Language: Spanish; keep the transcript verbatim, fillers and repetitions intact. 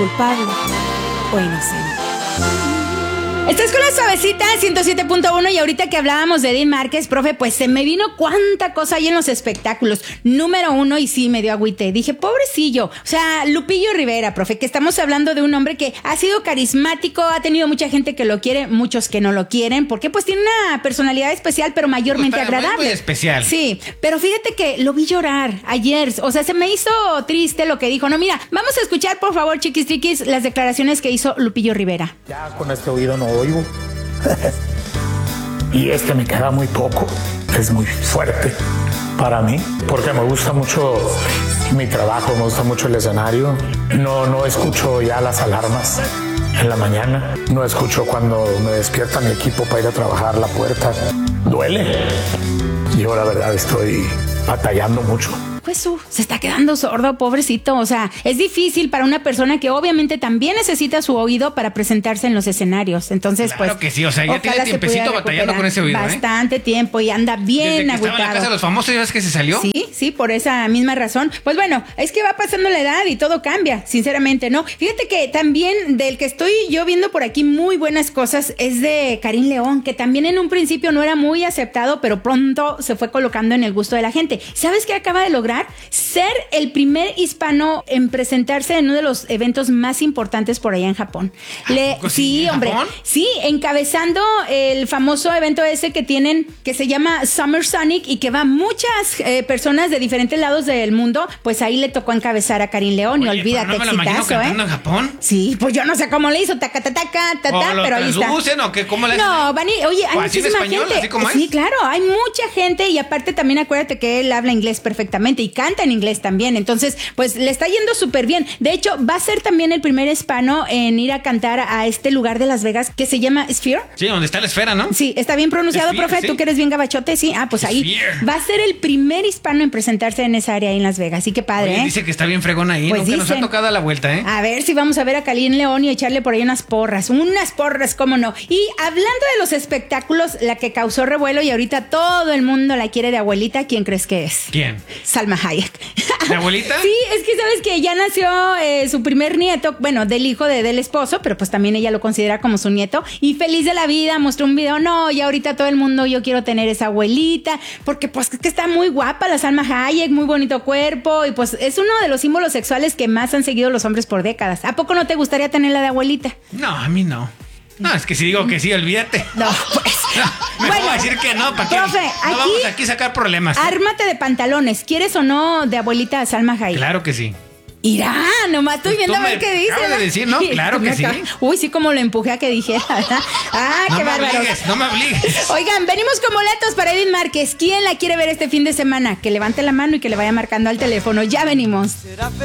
culpable o inocente. Estás con la suavecita ciento siete punto uno y ahorita que hablábamos de Edith Márquez, profe, pues se me vino cuánta cosa hay en los espectáculos. Número uno, y sí, me dio agüite. Dije, pobrecillo. O sea, Lupillo Rivera, profe, que estamos hablando de un hombre que ha sido carismático, ha tenido mucha gente que lo quiere, muchos que no lo quieren, porque pues tiene una personalidad especial, pero mayormente pues, agradable. Muy, muy especial. Sí, pero fíjate que lo vi llorar ayer. O sea, se me hizo triste lo que dijo. No, mira, vamos a escuchar, por favor, chiquis triquis, las declaraciones que hizo Lupillo Rivera. Ya con este oído no oigo. Y este me queda muy poco. Es muy fuerte para mí, porque me gusta mucho mi trabajo, me gusta mucho el escenario. No, no escucho ya las alarmas en la mañana. No escucho cuando me despierta mi equipo para ir a trabajar la puerta. Duele. Yo la verdad estoy batallando mucho. Pues su, se está quedando sordo, pobrecito. O sea, es difícil para una persona que obviamente también necesita su oído para presentarse en los escenarios. Entonces, claro pues. Claro que sí, o sea, ya tiene tiempecito batallando con ese oído. Bastante ¿eh? tiempo y anda bien agüitado. Desde que estaba en la casa de los famosos, ¿ya ves que se salió? Sí, sí, por esa misma razón. Pues bueno, es que va pasando la edad y todo cambia, sinceramente, ¿no? Fíjate que también del que estoy yo viendo por aquí muy buenas cosas es de Karim León, que también en un principio no era muy aceptado, pero pronto se fue colocando en el gusto de la gente. ¿Sabes qué acaba de lograr? Ser el primer hispano en presentarse en uno de los eventos más importantes por allá en Japón. Le, sí, hombre. Japón? Sí, encabezando el famoso evento ese que tienen, que se llama Summer Sonic y que va muchas eh, personas de diferentes lados del mundo. Pues ahí le tocó encabezar a Karim León. Oye, y olvídate, no me lo imagino cantando ¿eh? en Japón. Sí, pues yo no sé cómo le hizo, taca, taca, taca, taca, pero ahí está. ¿O qué? ¿Cómo le No, Vani, oye, hay muchísima español, gente. ¿Así como sí, es? claro, hay mucha gente y aparte también acuérdate que él habla inglés perfectamente y canta en inglés también. Entonces, pues le está yendo súper bien. De hecho, va a ser también el primer hispano en ir a cantar a este lugar de Las Vegas que se llama Sphere. Sí, donde está la esfera, ¿no? Sí, está bien pronunciado, Sphere, profe. sí. Tú que eres bien gabachote, sí. Ah, pues ahí Sphere. va a ser el primer hispano en presentarse en esa área ahí en Las Vegas. Así que padre, Oye, ¿eh? dice que está bien fregón ahí, Pues ¿no? Que nos ha dicen. tocado a la vuelta, ¿eh? A ver si vamos a ver a Karim León y echarle por ahí unas porras. Unas porras, cómo no. Y hablando de los espectáculos, la que causó revuelo y ahorita todo el mundo la quiere de abuelita, ¿quién crees que es? ¿Quién? Salma Hayek. ¿De abuelita? Sí, es que sabes que ya nació eh, su primer nieto, bueno, del hijo de, del esposo, pero pues también ella lo considera como su nieto. Y feliz de la vida, mostró un video. No, y ahorita todo el mundo, yo quiero tener esa abuelita, porque pues es que está muy guapa la Salma Hayek, muy bonito cuerpo, y pues es uno de los símbolos sexuales que más han seguido los hombres por décadas. ¿A poco no te gustaría tenerla de abuelita? No, a mí no. No, es que si digo que sí, olvídate. No, pues. No, me bueno, voy a decir que no, ¿para qué? Profe, no aquí, vamos aquí a sacar problemas. Ármate de pantalones. ¿Quieres o no de abuelita a Salma Hayek? Claro que sí. Irá, nomás estoy viendo a ver qué dice. Acabas de decir, ¿no? Claro que sí. Uy, sí, como lo empujé a que dijera. Ah, no qué me bárbaro. Obligues, no me obligues. Oigan, venimos con boletos para Edith Márquez. ¿Quién la quiere ver este fin de semana? Que levante la mano y que le vaya marcando al teléfono. Ya venimos.